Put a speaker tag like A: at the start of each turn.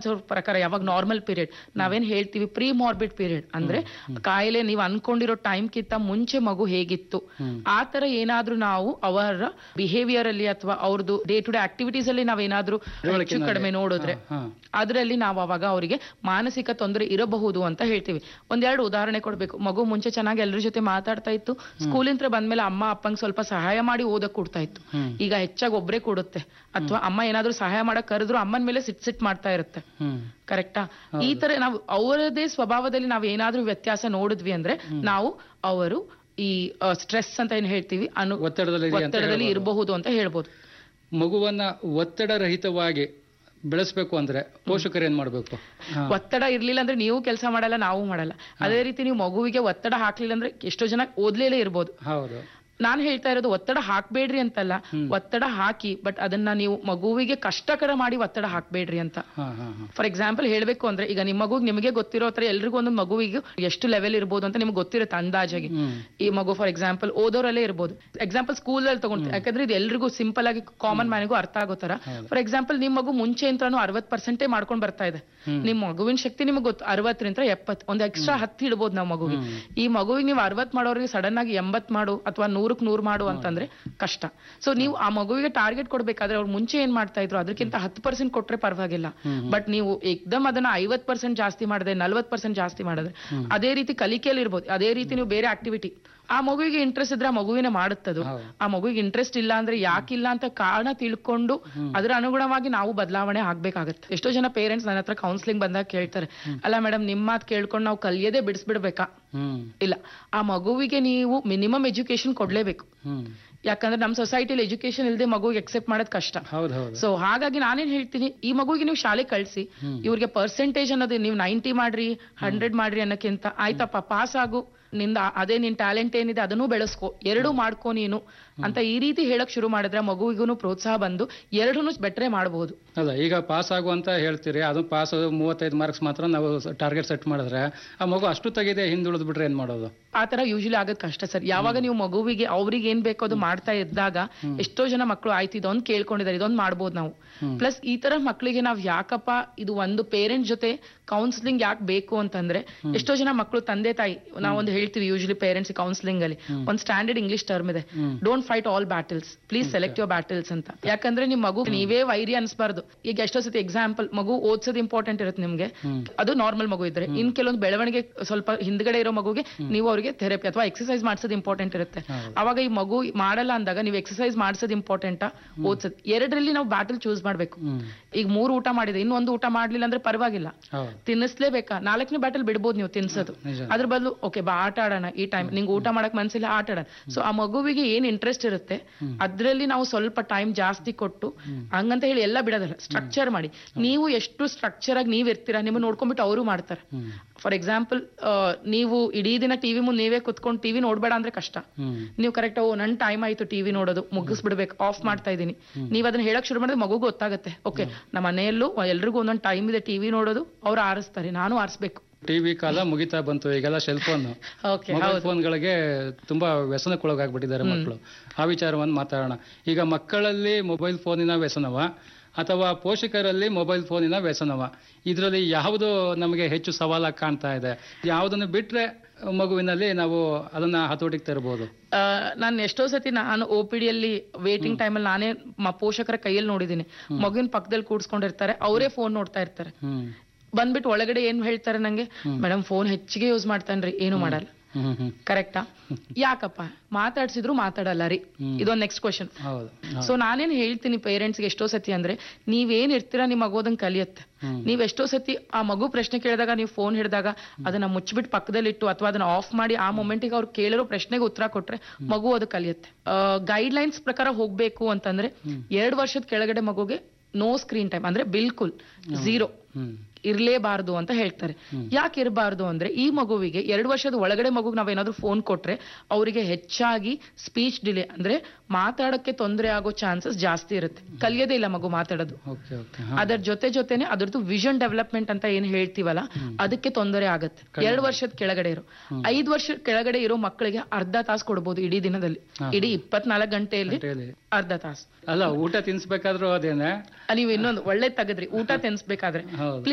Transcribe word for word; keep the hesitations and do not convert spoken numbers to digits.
A: ಅವ್ರ ಪ್ರಕಾರ ಯಾವಾಗ ನಾರ್ಮಲ್ ಪೀರಿಯಡ್ ನಾವೇನ್ ಹೇಳ್ತೀವಿ ಪ್ರೀ ಮಾರ್ಬಿಡ್ ಪೀರಿಯಡ್ ಅಂದ್ರೆ ಕಾಯಿಲೆ ನೀವು ಅನ್ಕೊಂಡಿರೋ ಟೈಮ್ ಕಿಂತ ಮುಂಚೆ ಮಗು ಹೇಗಿತ್ತು ಆ ತರ ಏನಾದ್ರೂ ನಾವು ಅವರ ಬಿಹೇವಿಯರ್ ಅಲ್ಲಿ ಅಥವಾ ಅವ್ರದ್ದು ಡೇ ಟು ಡೇ ಆಕ್ಟಿವಿಟೀಸ್ ಅಲ್ಲಿ ನಾವೇನಾದ್ರೂ ಹೆಚ್ಚು ಕಡಿಮೆ ನೋಡಿದ್ರೆ ಅದರಲ್ಲಿ ನಾವು ಅವಾಗ ಅವರಿಗೆ ಮಾನಸಿಕ ತೊಂದರೆ ಇರಬಹುದು ಅಂತ ಹೇಳ್ತೀವಿ. ಒಂದೆರಡು ಉದಾಹರಣೆ ಕೊಡ್ಬೇಕು. ಮಗು ಮುಂಚೆ ಚೆನ್ನಾಗಿ ಎಲ್ಲರ ಜೊತೆ ಮಾತಾಡ್ತಾ ಇತ್ತು, ಸ್ಕೂಲಿಂದ ಬಂದ್ಮೇಲೆ ಅಮ್ಮ ಅಪ್ಪಂಗೆ ಸ್ವಲ್ಪ ಸಹಾಯ ಮಾಡಿ ಓದಕ್ ಕೊಡ್ತಾ ಇತ್ತು. ಈಗ ಹೆಚ್ಚಾಗಿ ಒಬ್ರೇ ಕೊಡುತ್ತೆ, ಅಥವಾ ಅಮ್ಮ ಏನಾದ್ರೂ ಸಹಾಯ ಮಾಡಕ್ ಕರೆದ್ರು ಅಮ್ಮನ ಮೇಲೆ ಸಿಟ್ ಸಿಟ್ ಮಾಡ್ತಾ ಇರುತ್ತೆ. ಕರೆಕ್ಟಾ? ಈ ತರ ನಾವು ಅವರದೇ ಸ್ವಭಾವದಲ್ಲಿ ನಾವ್ ಏನಾದ್ರೂ ವ್ಯತ್ಯಾಸ ನೋಡಿದ್ವಿ ಅಂದ್ರೆ ನಾವು ಅವರು ಈ ಸ್ಟ್ರೆಸ್ ಅಂತ ಏನ್ ಹೇಳ್ತೀವಿ ಅನು ಒತ್ತಡದಲ್ಲಿ ಇರಬಹುದು ಅಂತ ಹೇಳ್ಬೋದು.
B: ಮಗುವನ್ನ ಒತ್ತಡ ರಹಿತವಾಗಿ ಬೆಳೆಸ್ಬೇಕು ಅಂದ್ರೆ ಪೋಷಕರು ಏನ್ ಮಾಡ್ಬೇಕು?
A: ಒತ್ತಡ ಇರ್ಲಿಲ್ಲ ಅಂದ್ರೆ ನೀವು ಕೆಲಸ ಮಾಡಲ್ಲ, ನಾವು ಮಾಡಲ್ಲ. ಅದೇ ರೀತಿ ನೀವು ಮಗುವಿಗೆ ಒತ್ತಡ ಹಾಕ್ಲಿಲ್ಲ ಅಂದ್ರೆ ಎಷ್ಟೋ ಜನ ಓದ್ಲೇಲೇ ಇರ್ಬೋದು.
B: ಹೌದು.
A: ನಾನ್ ಹೇಳ್ತಾ ಇರೋದು ಒತ್ತಡ ಹಾಕ್ಬೇಡ್ರಿ ಅಂತಲ್ಲ, ಒತ್ತಡ ಹಾಕಿ, ಬಟ್ ಅದನ್ನ ನೀವು ಮಗುವಿಗೆ ಕಷ್ಟಕರ ಮಾಡಿ ಒತ್ತಡ ಹಾಕ್ಬೇಡ್ರಿ ಅಂತ. ಫಾರ್ ಎಕ್ಸಾಂಪಲ್ ಹೇಳ್ಬೇಕು ಅಂದ್ರೆ ಈಗ ನಿಮ್ಮ ಮಗು ನಿಮಗೆ ಗೊತ್ತಿರೋ ತರ ಎಲ್ರಿಗೂ ಒಂದು ಮಗುವಿಗೆ ಎಷ್ಟು ಲೆವೆಲ್ ಇರ್ಬೋದು ಅಂತ ನಿಮ್ಗೆ ಗೊತ್ತಿರುತ್ತೆ ಅಂದಾಜಾಗಿ. ಈ ಮಗು ಫಾರ್ ಎಕ್ಸಾಂಪಲ್ ಓದೋರಲ್ಲೇ ಇರ್ಬೋದು. ಎಕ್ಸಾಂಪಲ್ ಸ್ಕೂಲ್ ಅಲ್ಲಿ ತಗೊಂಡ್ತೀವಿ, ಯಾಕಂದ್ರೆ ಇದು ಎಲ್ರಿಗೂ ಸಿಂಪಲ್ ಆಗಿ ಕಾಮನ್ ಮ್ಯಾನಿಗೂ ಅರ್ಥ ಆಗೋ ತರ. ಫಾರ್ ಎಕ್ಸಾಂಪಲ್ ನಿಮ್ ಮಗು ಮುಂಚೆ ಅಂತಾನು ಅರವತ್ ಪರ್ಸೆಂಟೇ ಮಾಡ್ಕೊಂಡ್ ಬರ್ತಾ ಇದೆ. ನಿಮ್ ಮಗುವಿನ ಶಕ್ತಿ ನಿಮ್ಗೆ ಗೊತ್ತು ಅರವತ್ತರಿಂದ ಎಪ್ಪತ್, ಒಂದ್ ಎಕ್ಸ್ಟ್ರಾ ಹತ್ತು ಇಡ್ಬೋದು ನಾವು ಮಗುವಿಗೆ. ಈ ಮಗುವಿಗೆ ನೀವು ಅರವತ್ ಮಾಡೋರಿಗೆ ಸಡನ್ ಆಗಿ ಎಂಬತ್ ಮಾಡು ಅಥವಾ ನೂರಕ್ ನೂರ್ ಮಾಡು ಅಂತಂದ್ರೆ ಕಷ್ಟ. ಸೊ ನೀವು ಆ ಮಗುವಿಗೆ ಟಾರ್ಗೆಟ್ ಕೊಡ್ಬೇಕಾದ್ರೆ ಅವ್ರು ಮುಂಚೆ ಏನ್ ಮಾಡ್ತಾ ಇದ್ರು ಅದಕ್ಕಿಂತ ಹತ್ತು ಪರ್ಸೆಂಟ್ ಕೊಟ್ರೆ ಪರವಾಗಿಲ್ಲ. ಬಟ್ ನೀವು ಏಕ್ದಮ್ ಅದನ್ನ ಐವತ್ ಪರ್ಸೆಂಟ್ ಜಾಸ್ತಿ ಮಾಡಿದ್ರೆ, ನಲ್ವತ್ ಪರ್ಸೆಂಟ್ ಜಾಸ್ತಿ ಮಾಡಿದ್ರೆ, ಅದೇ ರೀತಿ ಕಲಿಕೆಯಲ್ಲಿ ಇರ್ಬೋದು. ಅದೇ ರೀತಿ ನೀವು ಬೇರೆ ಆಕ್ಟಿವಿಟಿ ಆ ಮಗುವಿಗೆ ಇಂಟ್ರೆಸ್ಟ್ ಇದ್ರೆ ಆ ಮಗುವಿನ ಮಾಡುತ್ತದು. ಆ ಮಗುವಿಗೆ ಇಂಟ್ರೆಸ್ಟ್ ಇಲ್ಲ ಅಂದ್ರೆ ಯಾಕಿಲ್ಲ ಅಂತ ಕಾರಣ ತಿಳ್ಕೊಂಡು ಅದರ ಅನುಗುಣವಾಗಿ ನಾವು ಬದಲಾವಣೆ ಆಗ್ಬೇಕಾಗತ್ತೆ. ಎಷ್ಟೋ ಜನ ಪೇರೆಂಟ್ಸ್ ನನ್ನ ಹತ್ರ ಕೌನ್ಸಿಲಿಂಗ್ ಬಂದಾಗ ಕೇಳ್ತಾರೆ, ಅಲ್ಲ ಮೇಡಮ್ ನಿಮ್ ಮಾತ್ ಕೇಳ್ಕೊಂಡು ನಾವು ಕಲಿಯದೇ ಬಿಡಿಸ್ಬಿಡ್ಬೇಕಾ? ಇಲ್ಲ, ಆ ಮಗುವಿಗೆ ನೀವು ಮಿನಿಮಮ್ ಎಜುಕೇಶನ್ ಕೊಡ್ಲೇಬೇಕು. ಯಾಕಂದ್ರೆ ನಮ್ ಸೊಸೈಟಿಲಿ ಎಜುಕೇಶನ್ ಇಲ್ಲದೆ ಮಗುಗೆ ಎಕ್ಸೆಪ್ಟ್ ಮಾಡೋದ್ ಕಷ್ಟ. ಸೊ ಹಾಗಾಗಿ ನಾನೇನ್ ಹೇಳ್ತೀನಿ, ಈ ಮಗುವಿಗೆ ನೀವು ಶಾಲೆ ಕಳ್ಸಿ, ಇವ್ರಿಗೆ ಪರ್ಸೆಂಟೇಜ್ ಅನ್ನೋದು ನೀವು ನೈಂಟಿ ಮಾಡ್ರಿ ಹಂಡ್ರೆಡ್ ಮಾಡ್ರಿ ಅನ್ನೋಕ್ಕಿಂತ ಆಯ್ತಪ್ಪ ಪಾಸ್ ಆಗು, ನಿಂದ ಅದೇ ನಿನ್ ಟ್ಯಾಲೆಂಟ್ ಏನಿದೆ ಅದನ್ನು ಬೆಳೆಸ್ಕೊ, ಎರಡೂ ಮಾಡ್ಕೊ ನೀನು ಅಂತ ಈ ರೀತಿ ಹೇಳಕ್ ಶುರು ಮಾಡಿದ್ರೆ ಮಗುವಿಗೂ ಪ್ರೋತ್ಸಾಹ ಬಂದು ಎರಡೂ ಬೆಟ್ರೆ ಮಾಡಬಹುದು.
B: ಅಲ್ಲ, ಈಗ ಪಾಸ್ ಆಗು ಅಂತ ಹೇಳ್ತೀರಿ, ಅದು ಪಾಸ್ ಮೂವತ್ತೈದು ಮಾರ್ಕ್ಸ್ ಮಾತ್ರ ನಾವು ಟಾರ್ಗೆಟ್ ಸೆಟ್ ಮಾಡಿದ್ರೆ ಆ ಮಗು ಅಷ್ಟು ತೆಗಿದೆ ಹಿಂದುಳಿದ್ ಬಿಟ್ರೆ ಏನ್ ಮಾಡೋದು?
A: ಆ ತರ ಯೂಶಲಿ ಆಗೋದ್ ಕಷ್ಟ ಸರ್. ಯಾವಾಗ ನೀವು ಮಗುವಿಗೆ ಅವ್ರಿಗೆ ಏನ್ ಬೇಕೋ ಅದು ಮಾಡ್ತಾ ಇದ್ದಾಗ ಎಷ್ಟೋ ಜನ ಮಕ್ಕಳು ಆಯ್ತು ಇದೊಂದ್ ಕೇಳ್ಕೊಂಡಿದ್ದಾರೆ, ಇದೊಂದ್ ಮಾಡ್ಬೋದು ನಾವು. ಪ್ಲಸ್ ಈ ತರ ಮಕ್ಕಳಿಗೆ ನಾವ್ ಯಾಕಪ್ಪ ಇದು ಒಂದು ಪೇರೆಂಟ್ ಜೊತೆ ಕೌನ್ಸಿಲಿಂಗ್ ಯಾಕೆ ಬೇಕು ಅಂತಂದ್ರೆ, ಎಷ್ಟೋ ಜನ ಮಕ್ಕಳು ತಂದೆ ತಾಯಿ ನಾವೊಂದು ಹೇಳ್ತೀವಿ ಯೂಶಲಿ ಪೇರೆಂಟ್ಸ್ ಕೌನ್ಸಿಲಿಂಗ್ ಅಲ್ಲಿ ಒಂದ್ ಸ್ಟ್ಯಾಂಡರ್ಡ್ ಇಂಗ್ಲಿಷ್ ಟರ್ಮ್ ಇದೆ, don't fight all battles, please select your battles ಅಂತ. ಯಾಕಂದ್ರೆ ನಿಮ್ ಮಗು ನೀವೇ ವೈರಿ ಅನ್ಸ್ಬಾರ್ದು. ಈಗ ಎಷ್ಟೋ ಸತಿ ಎಕ್ಸಾಂಪಲ್ ಮಗು ಓದ್ಸೋದು ಇಂಪಾರ್ಟೆಂಟ್ ಇರುತ್ತೆ ನಿಮ್ಗೆ, ಅದು ನಾರ್ಮಲ್ ಮಗು ಇದ್ರೆ. ಇನ್ ಕೆಲವೊಂದು ಬೆಳವಣಿಗೆ ಸ್ವಲ್ಪ ಹಿಂದ್ಗಡೆ ಇರೋ ಮಗುಗೆ ನೀವು ಅವ್ರಿಗೆ ಥೆರಪಿ ಅಥವಾ ಎಕ್ಸರ್ಸೈಸ್ ಮಾಡ್ಸೋದು ಇಂಪಾರ್ಟೆಂಟ್ ಇರುತ್ತೆ. ಅವಾಗ ಈ ಮಗು ಮಾಡಲ್ಲ ಅಂದಾಗ ನೀವು ಎಕ್ಸರ್ಸೈಸ್ ಮಾಡ್ಸೋದು ಇಂಪಾರ್ಟೆಂಟಾ ಓದ್ಸೋದು, ಎರಡರಲ್ಲಿ ನಾವು ಬ್ಯಾಟಲ್ ಚೂಸ್ ಮಾಡ್ಬೇಕು. ಈಗ ಮೂರು ಊಟ ಮಾಡಿದೆ, ಇನ್ನೊಂದು ಊಟ ಮಾಡ್ಲಿಲ್ಲ ಅಂದ್ರೆ ಪರವಾಗಿಲ್ಲ, ತಿನ್ನಿಸ್ಲೇಬೇಕಾ? ನಾಲ್ಕನೇ ಬ್ಯಾಟಲ್ ಬಿಡ್ಬೋದು ನೀವು ತಿನ್ಸೋದು, ಅದ್ರ ಬದಲು ಓಕೆ ಬಾ ಆಟ ಆಡೋಣ, ಈ ಟೈಮ್ ನಿಂಗೆ ಊಟ ಮಾಡಕ್ ಮನ್ಸಿಲ್ಲ ಆಟ ಆಡೋಣ. ಸೊ ಆ ಮಗುವಿಗೆ ಏನ್ ಇಂಟ್ರೆಸ್ಟ್ ಇರುತ್ತೆ ಅದ್ರಲ್ಲಿ ನಾವು ಸ್ವಲ್ಪ ಟೈಮ್ ಜಾಸ್ತಿ ಕೊಟ್ಟು, ಹಂಗಂತ ಹೇಳಿ ಎಲ್ಲ ಬಿಡೋದಲ್ಲ, ಸ್ಟ್ರಕ್ಚರ್ ಮಾಡಿ. ನೀವು ಎಷ್ಟು ಸ್ಟ್ರಕ್ಚರ್ ಆಗಿ ನೀವ್ ಇರ್ತೀರಾ ನಿಮ್ಮ ನೋಡ್ಕೊಂಡ್ಬಿಟ್ಟು ಅವರು ಮಾಡ್ತಾರೆ. ಫಾರ್ ಎಕ್ಸಾಂಪಲ್ ನೀವು ಇಡೀ ದಿನ ಟಿವಿ ಮುಂದೆ ನೀವೇ ಕುತ್ಕೊಂಡು ಟಿವಿ ನೋಡ್ಬೇಡ ಅಂದ್ರೆ ಕಷ್ಟ. ನೀವು ಕರೆಕ್ಟ್ ಓ ನನ್ ಟೈಮ್ ಆಯ್ತು ಟಿವಿ ನೋಡೋದು ಮುಗಿಸ್ಬಿಡ್ಬೇಕು, ಆಫ್ ಮಾಡ್ತಾ ಇದೀನಿ, ನೀವ್ ಅದನ್ನ ಹೇಳಕ್ ಶುರು ಮಾಡಿದ್ರೆ ಮಗುಗೂ ಗೊತ್ತಾಗುತ್ತೆ, ಓಕೆ ನಮ್ಮ ಮನೆಯಲ್ಲೂ ಎಲ್ರಿಗೂ ಒಂದೊಂದು ಟೈಮ್ ಇದೆ ಟಿವಿ ನೋಡೋದು, ಅವ್ರು ಆರಿಸ್ತಾರೆ, ನಾನು ಆರಿಸ್ಬೇಕು.
B: ಟಿವಿ ಕಾಲ ಮುಗಿತಾ ಬಂತು, ಈಗೆಲ್ಲ ಸೆಲ್ ಫೋನ್ ಮೊಬೈಲ್ ಫೋನ್ಗಳಿಗೆ ತುಂಬಾ ವ್ಯಸನಕ್ಕೊಳಗಾಗ್ಬಿಟ್ಟಿದ್ದಾರೆ ಮಕ್ಕಳು. ಆ ವಿಚಾರವನ್ನು ಮಾತಾಡೋಣ. ಈಗ ಮಕ್ಕಳಲ್ಲಿ ಮೊಬೈಲ್ ಫೋನಿನ ವ್ಯಸನವ ಅಥವಾ ಪೋಷಕರಲ್ಲಿ ಮೊಬೈಲ್ ಫೋನಿನ ವ್ಯಸನವ, ಇದರಲ್ಲಿ ಯಾವುದು ನಮಗೆ ಹೆಚ್ಚು ಸವಾಲಾಗಿ ಕಾಣ್ತಾ ಇದೆ? ಯಾವುದನ್ನು ಬಿಟ್ರೆ ಮಗುವಿನಲ್ಲಿ ನಾವು ಅದನ್ನ ಹತೋಟಿಗೆ ತರಬಹುದು?
A: ನಾನು ಎಷ್ಟೋ ಸತಿ ನಾನು ಒ ಪಿ ಡಿಯಲ್ಲಿ ವೇಟಿಂಗ್ ಟೈಮಲ್ಲಿ ನಾನೇ ಪೋಷಕರ ಕೈಯಲ್ಲಿ ನೋಡಿದ್ದೀನಿ, ಮಗುವಿನ ಪಕ್ಕದಲ್ಲಿ ಕೂಡ್ಸ್ಕೊಂಡಿರ್ತಾರೆ, ಅವರೇ ಫೋನ್ ನೋಡ್ತಾ ಇರ್ತಾರೆ. ಬಂದ್ಬಿಟ್ಟು ಒಳಗಡೆ ಏನ್ ಹೇಳ್ತಾರೆ ನಂಗೆ, ಮೇಡಮ್ ಫೋನ್ ಹೆಚ್ಚಿಗೆ ಯೂಸ್ ಮಾಡ್ತಾನ್ರಿ, ಏನು ಮಾಡಲ್ಲ. ಕರೆಕ್ಟಾ? ಯಾಕಪ್ಪ ಮಾತಾಡ್ಸಿದ್ರು ಮಾತಾಡಲ್ಲ ರೀ, ಇದೊಂದು ನೆಕ್ಸ್ಟ್ ಕ್ವಶನ್. ಸೊ ನಾನೇನ್ ಹೇಳ್ತೀನಿ ಪೇರೆಂಟ್ಸ್ಗೆ ಎಷ್ಟೋ ಸತಿ ಅಂದ್ರೆ, ನೀವೇನ್ ಇರ್ತೀರಾ ನಿಮ್ ಮಗೋದನ್ ಕಲಿಯತ್ತೆ. ನೀವ್ ಎಷ್ಟೋ ಸತಿ ಆ ಮಗು ಪ್ರಶ್ನೆ ಕೇಳಿದಾಗ ನೀವು ಫೋನ್ ಹಿಡಿದಾಗ ಅದನ್ನ ಮುಚ್ಚಿಬಿಟ್ಟು ಪಕ್ಕದಲ್ಲಿ ಇಟ್ಟು ಅಥವಾ ಅದನ್ನ ಆಫ್ ಮಾಡಿ ಆ ಮೊಮೆಂಟಿಗೆ ಅವ್ರು ಕೇಳಿರೋ ಪ್ರಶ್ನೆಗೆ ಉತ್ತರ ಕೊಟ್ರೆ ಮಗು ಅದು ಕಲಿಯತ್ತೆ. ಗೈಡ್ ಲೈನ್ಸ್ ಪ್ರಕಾರ ಹೋಗ್ಬೇಕು ಅಂತಂದ್ರೆ ಎರಡ್ ವರ್ಷದ ಕೆಳಗಡೆ ಮಗುಗೆ ನೋ ಸ್ಕ್ರೀನ್ ಟೈಮ್ ಅಂದ್ರೆ ಬಿಲ್ಕುಲ್ ಝೀರೋ ಇರ್ಲೇಬಾರ್ದು ಅಂತ ಹೇಳ್ತಾರೆ. ಯಾಕೆ ಇರಬಾರ್ದು ಅಂದ್ರೆ, ಈ ಮಗುವಿಗೆ ಎರಡು ವರ್ಷದ ಒಳಗಡೆ ಮಗುಗೆ ನಾವೇನಾದ್ರೂ ಫೋನ್ ಕೊಟ್ರೆ ಅವರಿಗೆ ಹೆಚ್ಚಾಗಿ ಸ್ಪೀಚ್ ಡಿಲೇ ಅಂದ್ರೆ ಮಾತಾಡಕ್ಕೆ ತೊಂದರೆ ಆಗೋ ಚಾನ್ಸಸ್ ಜಾಸ್ತಿ ಇರುತ್ತೆ. ಕಲಿಯೋದೇ ಇಲ್ಲ ಮಗು ಮಾತಾಡೋದು. ಅದರ ಜೊತೆ ಜೊತೆನೆ ಅದ್ರದ್ದು ವಿಷನ್ ಡೆವಲಪ್ಮೆಂಟ್ ಅಂತ ಏನ್ ಹೇಳ್ತೀವಲ್ಲ ಅದಕ್ಕೆ ತೊಂದರೆ ಆಗುತ್ತೆ. ಎರಡು ವರ್ಷದ ಕೆಳಗಡೆ ಇರೋ ಐದು ವರ್ಷದ ಕೆಳಗಡೆ ಇರೋ ಮಕ್ಕಳಿಗೆ ಅರ್ಧ ತಾಸು ಕೊಡ್ಬೋದು ಇಡೀ ದಿನದಲ್ಲಿ, ಇಡೀ ಇಪ್ಪತ್ನಾಲ್ಕು ಗಂಟೆಯಲ್ಲಿ ಅರ್ಧ ತಾಸು.
B: ಅಲ್ಲ, ಊಟ ತಿನ್ಸ್ಬೇಕಾದ್ರೂ ಅದೇನೆ.
A: ನೀವು ಇನ್ನೊಂದು ಒಳ್ಳೆ ತೆಗೆದ್ರಿ, ಊಟ ತಿನ್ಸ್ಬೇಕಾದ್ರೆ